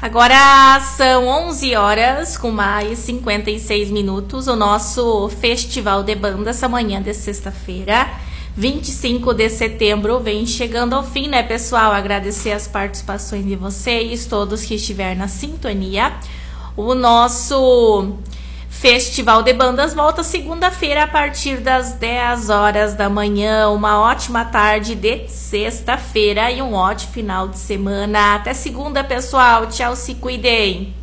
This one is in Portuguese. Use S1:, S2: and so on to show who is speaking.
S1: Agora são 11 horas com mais 56 minutos. O nosso Festival de Bandas, essa manhã de sexta-feira, 25 de setembro, vem chegando ao fim, né, pessoal? Agradecer as participações de vocês, todos que estiveram na sintonia. O nosso Festival de Bandas volta segunda-feira a partir das 10 horas da manhã. Uma ótima tarde de sexta-feira e um ótimo final de semana. Até segunda, pessoal. Tchau, se cuidem.